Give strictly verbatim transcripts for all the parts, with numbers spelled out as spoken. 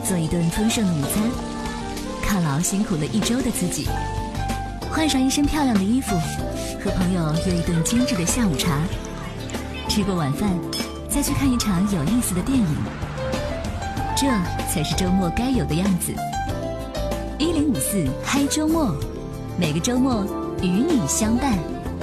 做一顿丰盛的午餐，犒劳辛苦了一周的自己，换上一身漂亮的衣服，和朋友约一顿精致的下午茶，吃过晚饭，再去看一场有意思的电影，这才是周末该有的样子。一零五四嗨周末，每个周末与你相伴。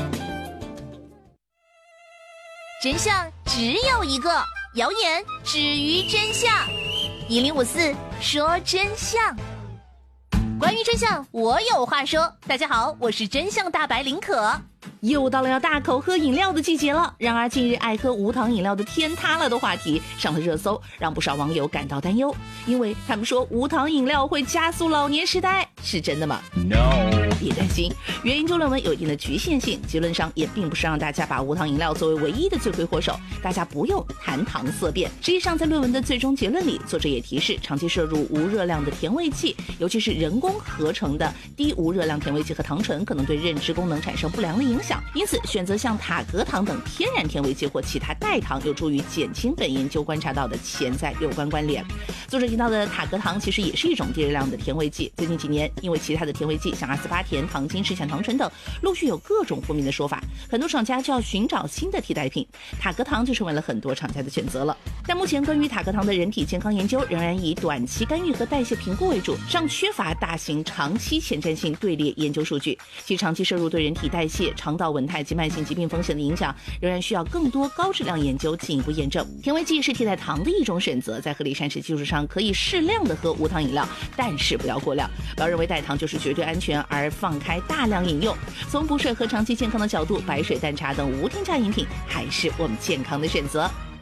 真相只有一个，谣言止于真相。一零五四说真相，关于真相，我有话说。大家好，我是真相大白林可。 又到了要大口喝饮料的季节了，然而近日爱喝无糖饮料的天塌了的话题上了热搜，让不少网友感到担忧，因为他们说无糖饮料会加速老年痴呆，是真的吗 ？No， 别担心，原研究论文有一定的局限性，结论上也并不是让大家把无糖饮料作为唯一的罪魁祸首，大家不用谈糖色变。实际上，在论文的最终结论里，作者也提示，长期摄入无热量的甜味剂，尤其是人工合成的低无热量甜味剂和糖醇，可能对认知功能产生不良的影响。因此，选择像塔格糖等天然甜味剂或其他代糖，有助于减轻本研究观察到的潜在有关关联。作者提到的塔格糖其实也是一种低热量的甜味剂。最近几年，因为其他的甜味剂像阿斯巴甜、糖精、十酰糖醇等，陆续有各种负面的说法，很多厂家就要寻找新的替代品。塔格糖就成为了很多厂家的选择了。但目前关于塔格糖的人体健康研究仍然以短期干预和代谢评估为主，尚缺乏大型长期前瞻性队列研究数据。其长期摄入对人体代谢、肠道稳态及慢性疾病风险的影响，仍然需要更多高质量研究进一步验证。甜味剂是替代糖的一种选择，在合理膳食基础上，可以适量的喝无糖饮料，但是不要过量。不要认为代糖就是绝对安全而放开大量饮用。从补水和长期健康的角度，白水、淡茶等无添加饮品还是我们健康的选择。